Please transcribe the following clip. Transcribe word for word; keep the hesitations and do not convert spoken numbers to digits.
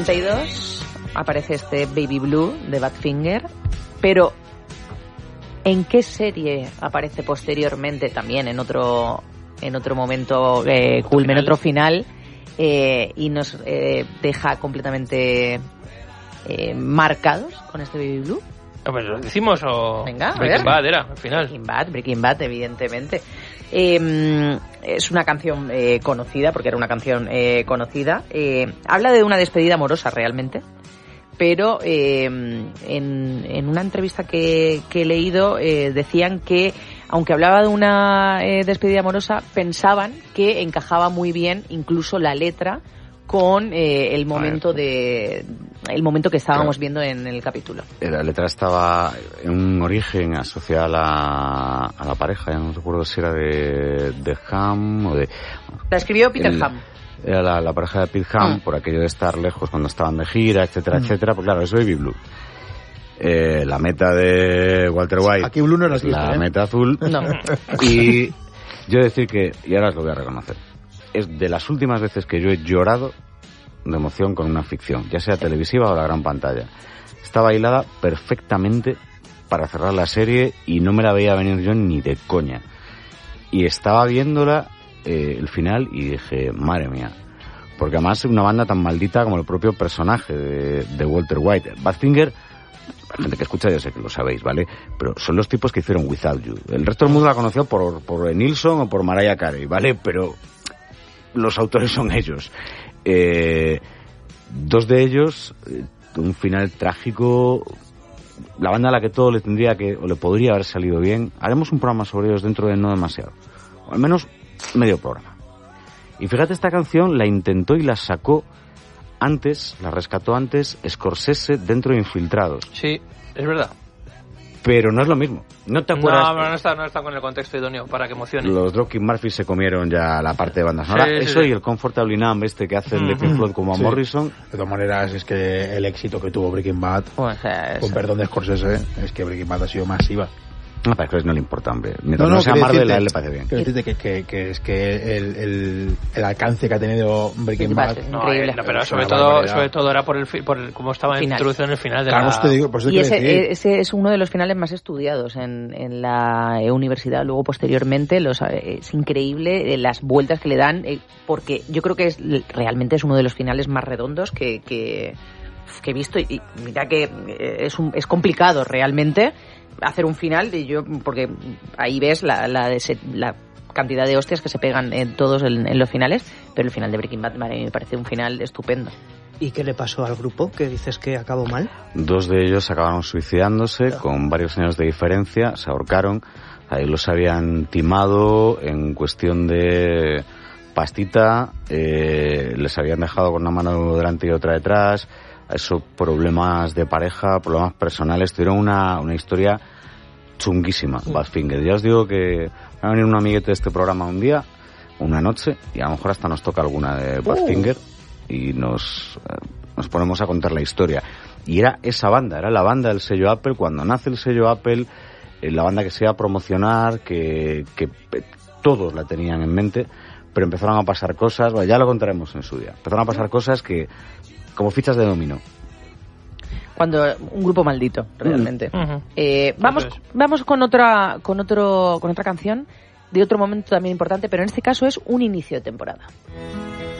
En el noventa y dos aparece este Baby Blue de Badfinger, pero ¿en qué serie aparece posteriormente también en otro en otro momento eh, culmen, otro final eh, y nos eh, deja completamente eh, marcados con este Baby Blue? Pues lo decimos o... Venga, Breaking Bad era, al final. Breaking Bad, Breaking Bad, evidentemente. Eh, es una canción eh, conocida, porque era una canción eh, conocida. Eh, habla de una despedida amorosa realmente, pero eh, en, en una entrevista que, que he leído eh, decían que, aunque hablaba de una eh, despedida amorosa, pensaban que encajaba muy bien incluso la letra con eh, el momento de el momento que estábamos claro. viendo en el capítulo. La letra estaba en un origen asociada a la, a la pareja, ya no recuerdo si era de, de Ham o de... La escribió Peter el, Ham. Era la, la pareja de Pete Ham, mm. por aquello de estar lejos cuando estaban de gira, etcétera, mm. etcétera. Pues claro, es Baby Blue. Eh, la meta de Walter White. Aquí Blue no era la ¿eh? meta azul. No. Y yo decir que, y ahora os lo voy a reconocer, es de las últimas veces que yo he llorado de emoción con una ficción, ya sea televisiva o la gran pantalla. Estaba hilada perfectamente para cerrar la serie y no me la veía venir yo ni de coña. Y estaba viéndola eh, el final y dije, madre mía. Porque además es una banda tan maldita como el propio personaje de, de Walter White. Badfinger, la gente que escucha ya sé que lo sabéis, ¿vale? Pero son los tipos que hicieron Without You. El resto del mundo la conoció por, por Nilsson o por Mariah Carey, ¿vale? Pero los autores son ellos. Eh, dos de ellos, eh, un final trágico, la banda a la que todo le tendría que, o le podría haber salido bien. Haremos un programa sobre ellos dentro de no demasiado, o al menos medio programa. Y fíjate, esta canción la intentó y la sacó antes, la rescató antes Scorsese dentro de Infiltrados. Sí, es verdad. Pero no es lo mismo. ¿No te acuerdas? No, pero no está, no está con el contexto idóneo para que emocione. Los Dropkick Murphys se comieron ya la parte de banda sonora. Sí, Eso sí, y el Comfortably Numb este que hacen mm-hmm. de Pink Floyd como a sí. Morrison. De todas maneras, es que el éxito que tuvo Breaking Bad, pues, eh, con perdón de Scorsese, es que Breaking Bad ha sido masiva. No, para que no le importa, hombre. Mientras no, no, no sea Marvel, a él le parece bien. Quiero decirte que, que, que es que el, el, el alcance que ha tenido Breaking Bad... Es no, increíble. No, pero sobre todo, sobre todo era por el por el, como estaba en introducción en el final de claro, la... Te digo, pues y ese, ese es uno de los finales más estudiados en, en la universidad. Luego, posteriormente, los, es increíble las vueltas que le dan, porque yo creo que es realmente es uno de los finales más redondos que, que, que he visto. Y mira que es, un, es complicado realmente hacer un final, de yo porque ahí ves la, la, la cantidad de hostias que se pegan en todos en, en los finales, pero el final de Breaking Bad me parece un final estupendo. ¿Y qué le pasó al grupo? ¿Que dices que acabó mal? Dos de ellos acabaron suicidándose, claro. con varios años de diferencia, se ahorcaron. Ahí los habían timado en cuestión de pastita, eh, les habían dejado con una mano delante y otra detrás. Eso, problemas de pareja, problemas personales, tuvieron una, una historia chunguísima, sí. Badfinger. Ya os digo que va a venir un amiguete de este programa un día, una noche, y a lo mejor hasta nos toca alguna de Badfinger uh. y nos, eh, nos ponemos a contar la historia. Y era esa banda, era la banda del sello Apple, cuando nace el sello Apple, eh, la banda que se iba a promocionar, que, que eh, todos la tenían en mente, pero empezaron a pasar cosas, bueno, ya lo contaremos en su día, empezaron a pasar cosas que como fichas de dominó. Cuando un grupo maldito, realmente. Uh-huh. Eh, vamos, vamos con otra, con otro, con otra canción de otro momento también importante, pero en este caso es un inicio de temporada.